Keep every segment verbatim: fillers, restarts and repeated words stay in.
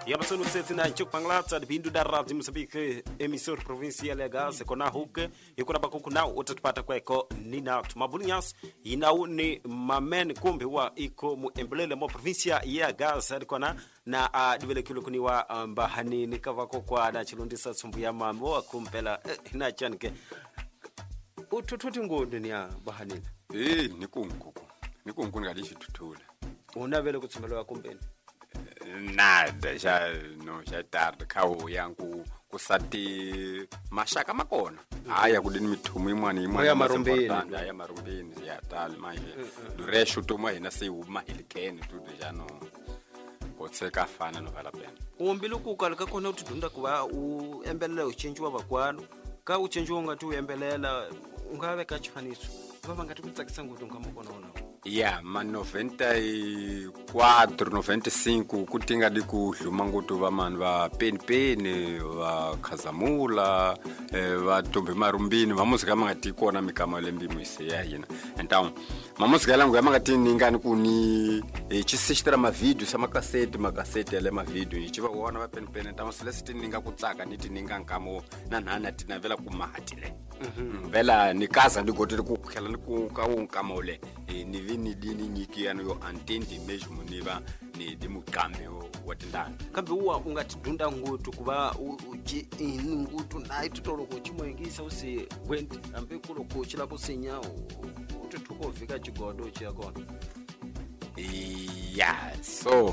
Yabasono setina chuk panglatsa bindu darati Mozambique emissor provincial ya gas kona huke ikuna bakuku nao utatupata kweko nina tumabulinyas inau ni mamen kumbi wa iko mu embelele mo provincia ya gas kona na uh, divele kilo kuniwa mbahani um, nikavako kwa na chilundisa sumbu ya mambo wa kumpela eh, na chanke utututi ngondo ni ya bahani eh nikunkuku nikunkuku ngalishi tutula una vele kutsumelewa kumbeni nada já no já tarde kawo yangu kusati mashaka makona haya kudini mithumu imwana imwana ya marumbeni ya marumbeni ya tal manje duresho toma ina se uma ilikene tudo já no kotseka fana no vala pena umbilu kukalika kona utudunda kuba uembelela uchenji wa bakwano ka uchenji ngati uembelela ungabe kachifaniso baba ngati kutsakisa ngutu ngamukona ona ya ma noventa e quatro noventa e cinco kutinga di kuhluma ngutu va mani va penipeni va khazamula va tombe marumbini va muzika ma nga ti kona mikama lembimo ise ya hina então ma muzika langu ya ma nga ti ningani ku ni chisistera ma video sa makasete makasete ya le ma video ichi va vona va penipeni então se lesi ti ninga ku tsaka ni ti ninga nkamo na nana ti na vela ku mahati le vela ni kaza ndi gotele ku khela ni ku ka unkama ole ni vini dini nyiki yano yo antendi mesmo muniva ni dimukambe watindana kambe uwa ungatidunda ngutu kuba uji ngutu nayi tutolo ko chimoyingisa usi went ambe kulo ko chila kusinya ututuko vika chigodo chiyakona yeah so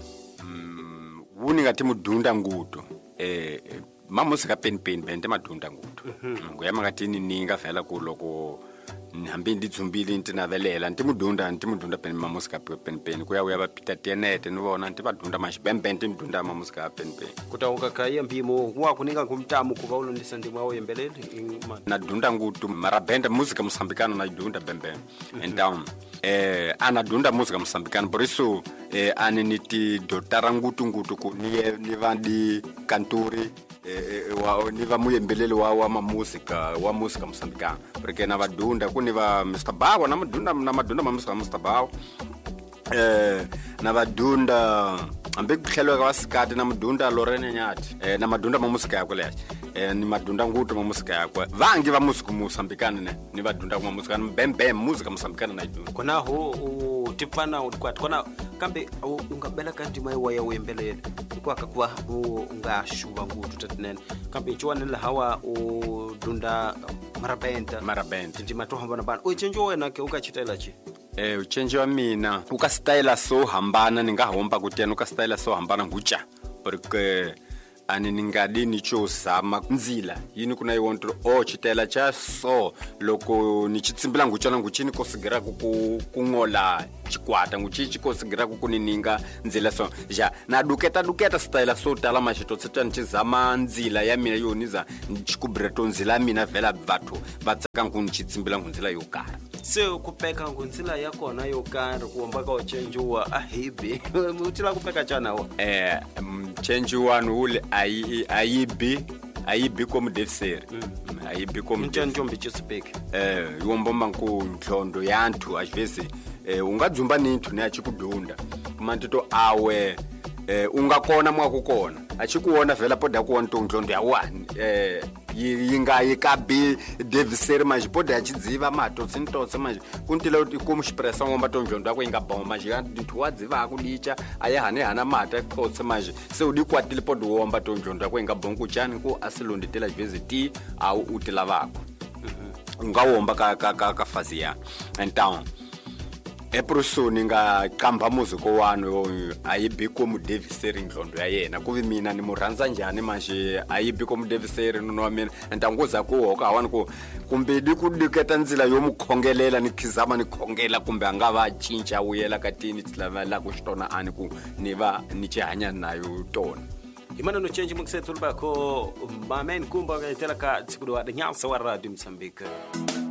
mm wuni ngati mudunda ngutu eh mamusika pen pen bente madunda ngutu nguyama ngati ninga vela kulo ko hambi nditsumbili ntinavelela ntimudunda ntimudunda pen mamusika pen pen kuya uya bapita tenete nivona ntibadunda mashibembe ntimudunda mamusika pen pen kutauka kaya mbimo wa kuninga kumtamu kuba ulondisa ndimwa oyembelele na dunda ngutu marabenda música moçambicana na dunda bembe então eh ana dunda música moçambicana por isso eh aneniti dotara ngutu ngutu ku ni vandi canturi eh wa ni va muyembelele wa wa música wa música moçambicana porque na vadunda kuni va mister Bawa na madunda na madunda ma música mister Bawa eh na vadunda ambe kuhlelwa kwasikati na madunda Lorena Nyati eh na madunda ma música yakho leya eh ni madunda ngutu ma música yakho vangi va música moçambicana ne ni vadunda ma música bembe música moçambicana na idunda kona ho utipana utkwat kona kambe ungabela kanti mai waya uyembelele kwaka kwa ungashuba ngutu tatnene kambe chwana la hawa udunda marabenta marabenta ndi matohamba na bana uchenjo wena ke ukachitela chi eh uchenjo wa mina ukastyle so hambana ningahomba kutena ukastyle so hambana ngucha porque ani ningadi nicho sama nzila yini kuna iwonto o chitela cha so loko ni chitsimbila nguchana nguchini kosigera ku kungola chikwata nguchichi kosigera kunininga nzila so ja na duketa duketa style so tala mashito tseta nchizama nzila ya mina yoniza nchikubreto nzila mina vela vathu vatsaka nkunchitsimbila ngunzila yokara se kupeka ngunzila yako na yokara kuomba ka uchenjua ahibi utila kupeka chana wa eh mchenjua ule ai aibi aibi como deve ser aibi como mchenjo mbicho speak eh yombomba nku ndlondo yantu às vezes eh ungadzumba nintu ne achikudunda kumantito awe eh ungakona mwakukona achikuona vela poda kuona ndlondo yawani eh yinga yikabi deve ser mas poda achidziva mato sintotse manje kuntila kuti como expressão ngomba ndlondo yako inga bomba manje ndithu wadziva akudicha ayahane hana mata kotse manje se udikwatile poda womba ndlondo yako inga bonku chani ku asilonditela às vezes ti au utila vako ungawomba ka ka ka fazi ya então é por isso ninga kamba muziko wano ayibi como deve ser indlondo ya yena kuvi mina ni muranza njani manje ayibi como deve ser no mina então ngoza ku ka wani ku kumbe dikudiketa nzila yomukhongelela nikhizama nikhongela kumbe angava cinca uyela katini tsilava la ku xitona ani ku ni va ni chihanya nayo tona imana no change muksetulu bakho mamen kumba ka tela ka tsikudwa de nyasa wa radio Mozambique.